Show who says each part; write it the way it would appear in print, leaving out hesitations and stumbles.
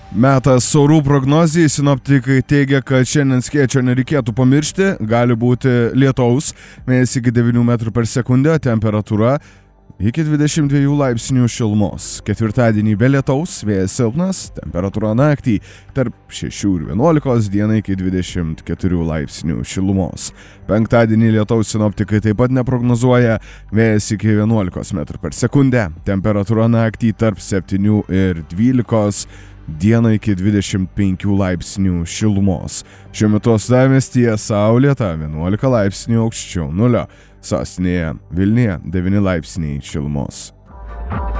Speaker 1: Metas orų prognozijai, sinoptikai teigia, kad šiandien skėčio nereikėtų pamiršti, gali būti lietaus, vėjas iki 9 metrų per sekundę, temperatūra iki 22 laipsnių šilumos. Ketvirtadienį be lietaus, vėjas silpnas, temperatūra naktį tarp 6 ir 11, dieną iki 24 laipsnių šilumos. Penktadienį lietaus sinoptikai taip pat neprognozuoja, vėjas iki 11 metrų per sekundę, temperatūra naktį tarp 7 ir 12, dieną iki 25 laipsnių šilumos. Šiuo metu uostamiestyje saulėta, 11 laipsnių aukščiau nulio, sostinėje Vilniuje 9 laipsniai šilumos.